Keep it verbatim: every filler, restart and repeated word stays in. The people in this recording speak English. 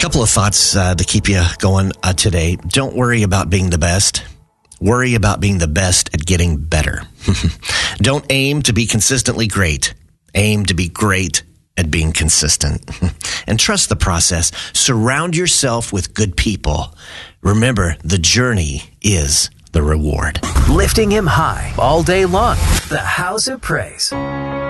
couple of thoughts uh, to keep you going uh, today. Don't worry about being the best. Worry about being the best at getting better. Don't aim to be consistently great. Aim to be great at being consistent. And trust the process. Surround yourself with good people. Remember, the journey is the reward. Lifting him high all day long. The House of Praise.